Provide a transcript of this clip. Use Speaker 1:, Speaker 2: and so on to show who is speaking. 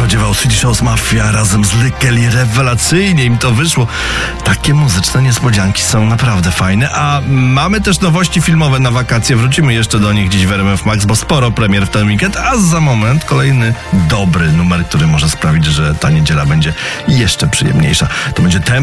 Speaker 1: spodziewał. Swedish House Mafia razem z Lee Kelly. Rewelacyjnie im to wyszło. Takie muzyczne niespodzianki są naprawdę fajne. A mamy też nowości filmowe na wakacje. Wrócimy jeszcze do nich dziś w RMF Max, bo sporo premier w ten weekend. A za moment kolejny dobry numer, który może sprawić, że ta niedziela będzie jeszcze przyjemniejsza. To będzie